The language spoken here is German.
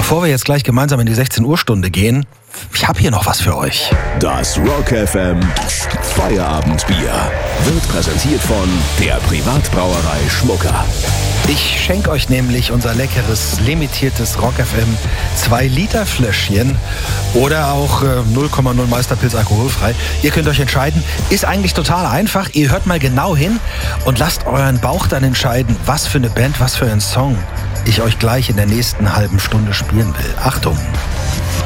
Bevor wir jetzt gleich gemeinsam in die 16 Uhr Stunde gehen, ich habe hier noch was für euch. Das Rock FM Feierabendbier wird präsentiert von der Privatbrauerei Schmucker. Ich schenke euch nämlich unser leckeres, limitiertes Rock FM 2-Liter-Fläschchen oder auch 0,0 Meisterpilz alkoholfrei. Ihr könnt euch entscheiden. Ist eigentlich total einfach. Ihr hört mal genau hin und lasst euren Bauch dann entscheiden, was für eine Band, was für einen Song ich euch gleich in der nächsten halben Stunde spielen will. Achtung!